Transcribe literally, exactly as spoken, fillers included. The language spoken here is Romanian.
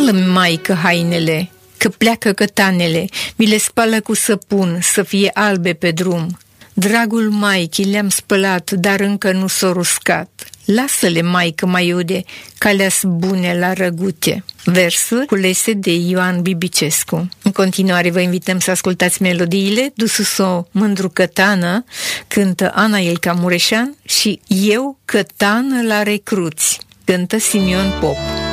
spală-mi, maică, hainele, că pleacă cătanele, mi le spală cu săpun, să fie albe pe drum. Dragul maicii le-am spălat, dar încă nu s-o ruscat. Lasă-le, maică Maiude, că-alea-s bune la răgute. Versuri culese de Ioan Bibicescu. În continuare vă invităm să ascultați melodiile. Dusu-s-o mândru cătană, cântă Ana Ilca Mureșan, și Eu cătană la recruți, cântă Simion Pop.